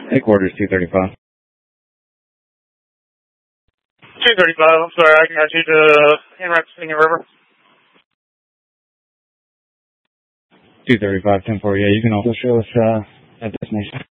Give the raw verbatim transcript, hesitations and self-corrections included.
Headquarters two thirty-five. two thirty-five, I'm sorry, I got you to Enright Singing River. two thirty-five, ten forty-eight. You can also show us uh, at destination.